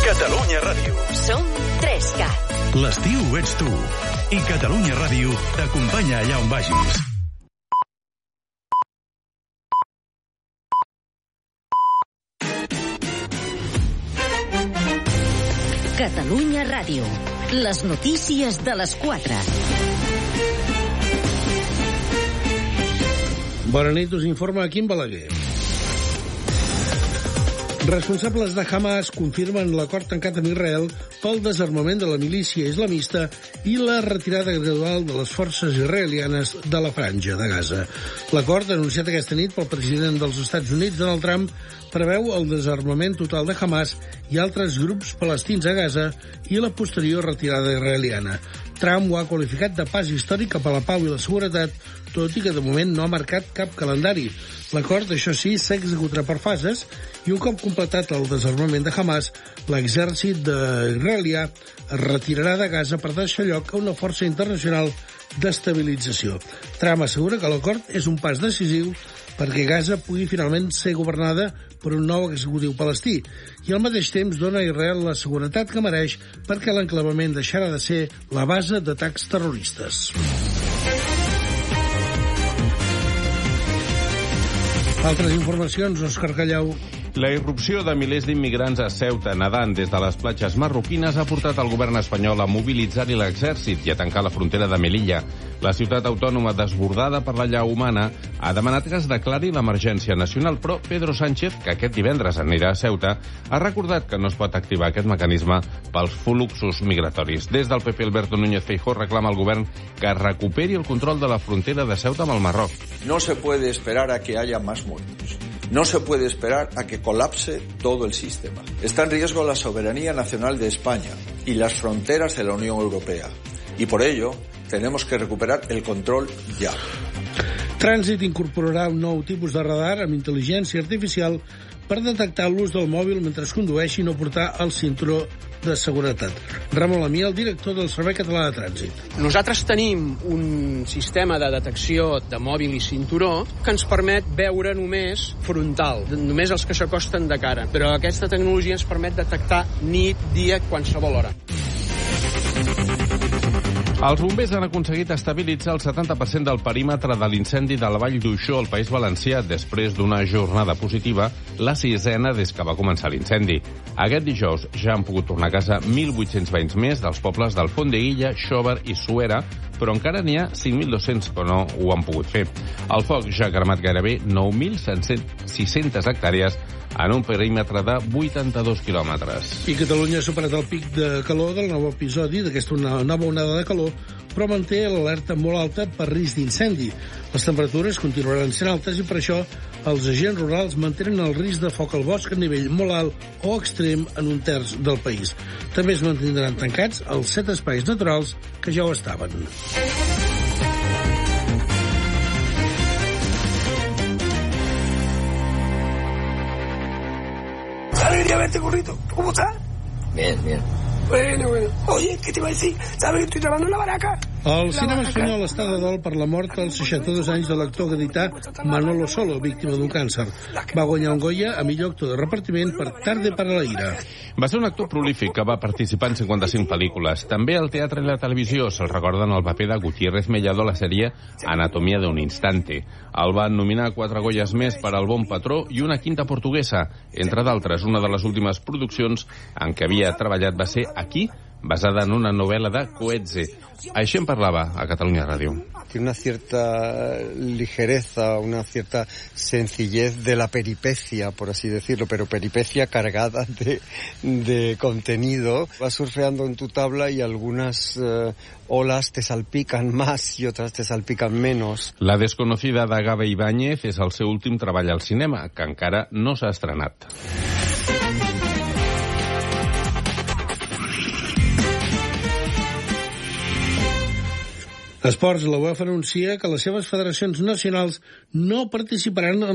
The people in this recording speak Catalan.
Catalunya Ràdio. Som 3CAT. L'estiu ets tu. I Catalunya Ràdio t'acompanya allà on vagis. Catalunya Ràdio. Les notícies de les 4. Bona nit, us informa Quim Balaguer. Responsables de Hamas confirmen l'acord tancat amb Israel pel desarmament de la milícia islamista i la retirada gradual de les forces israelianes de la franja de Gaza. L'acord, anunciat aquesta nit pel president dels Estats Units, Donald Trump, preveu el desarmament total de Hamas i altres grups palestins a Gaza i la posterior retirada israeliana. Trump ho ha qualificat de pas històric cap a la pau i la seguretat, tot i que de moment no ha marcat cap calendari. L'acord, això sí, s'executarà per fases i un cop completat el desarmament de Hamas, l'exèrcit israelià es retirarà de Gaza per deixar lloc a una força internacional d'estabilització. Trump assegura que l'acord és un pas decisiu perquè Gaza pugui finalment ser governada per un nou executiu palestí i al mateix temps dona a Israel la seguretat que mereix perquè l'enclavament deixarà de ser la base d'atacs terroristes. Altres informacions, Òscar Callau. La irrupció de milers d'immigrants a Ceuta nedant des de les platges marroquines ha portat el govern espanyol a mobilitzar-hi l'exèrcit i a tancar la frontera de Melilla. La ciutat autònoma, desbordada per la llau humana, ha demanat que es declari l'emergència nacional, però Pedro Sánchez, que aquest divendres anirà a Ceuta, ha recordat que no es pot activar aquest mecanisme pels fluxos migratoris. Des del PP, Alberto Núñez Feijóo reclama al govern que recuperi el control de la frontera de Ceuta amb el Marroc. No se puede esperar a que haya más muertos. No se puede esperar a que colapse todo el sistema. Está en riesgo la soberanía nacional de España y las fronteras de la Unión Europea. Y por ello, tenemos que recuperar el control ya. Trànsit incorporarà un nou tipus de radar amb intel·ligència artificial per detectar l'ús del mòbil mentre es condueix i no portar el cinturó de seguretat. Ramon Lamí, el director del Servei Català de Trànsit. Nosaltres tenim un sistema de detecció de mòbil i cinturó que ens permet veure només frontal, només els que s'acosten de cara. Però aquesta tecnologia ens permet detectar nit, dia, qualsevol hora. Els bombers han aconseguit estabilitzar el 70% del perímetre de l'incendi de la Vall d'Uixó al País Valencià després d'una jornada positiva, la 6ª des que va començar l'incendi. Aquest dijous ja han pogut tornar a casa 1.800 veïns més dels pobles d'Alfondeguilla, Xóvar i Suera, però encara n'hi ha 5.200 que no ho han pogut fer. El foc ja ha cremat gairebé 9.600 hectàrees en un perímetre de 82 quilòmetres. I Catalunya ha superat el pic de calor del nou episodi d'aquesta nova onada de calor, però manté l'alerta molt alta per risc d'incendi. Les temperatures continuaran sent altes i per això els agents rurals mantenen el risc de foc al bosc a nivell molt alt o extrem en un terç del país. També es mantindran tancats els 7 espais naturals que ja ho estaven. Alegría verte, Currito. ¿Cómo estás? Bien, bien. Bueno. Oye, ¿qué te iba a decir? ¿Sabes que estoy trabajando en la baraca? El cinema espanyol està de dol per la mort als 62 anys de l'actor gadità Manolo Solo, víctima d'un càncer. Va guanyar un Goya a millor actor de repartiment per Tarde para la ira. Va ser un actor prolífic que va participar en 55 pel·lícules. També al teatre i la televisió se'l recorden el paper de Gutiérrez Mellado a la sèrie Anatomía de un instante. El van nominar 4 Goyas més per al Bon Patró i una quinta portuguesa. Entre d'altres, una de les últimes produccions en què havia treballat va ser Aquí, basada en una novel·la de Coetze. Així en parlava a Catalunya Ràdio. Tiene una cierta ligereza, una cierta sencillez de la peripecia, por así decirlo, pero peripecia cargada de contenido. Vas surfeando en tu tabla y algunas olas te salpican más y otras te salpican menos. La desconocida de Gabe Ibáñez és el seu últim treball al cinema, que encara no s'ha estrenat. Esports, la UEFA anuncia que les seves federacions nacionals no participaran en